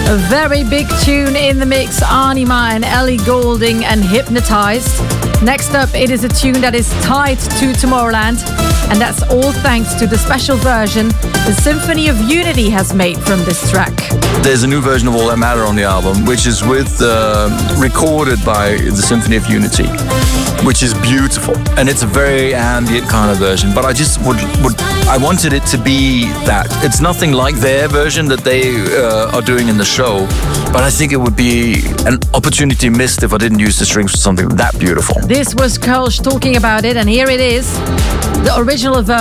A very big tune in the mix. Arnie Meyer and Ellie Goulding and Hypnotized. Next up, it is a tune that is tied to Tomorrowland, and that's all thanks to the special version the Symphony of Unity has made from this track. There's a new version of All That Matter on the album, which is recorded by the Symphony of Unity, which is beautiful, and it's a very ambient kind of version. But I just I wanted it to be that. It's nothing like their version that they are doing in the show, but I think it would be an opportunity missed if I didn't use the strings for something that beautiful. This was Kölsch talking about it, and here it is, the original version.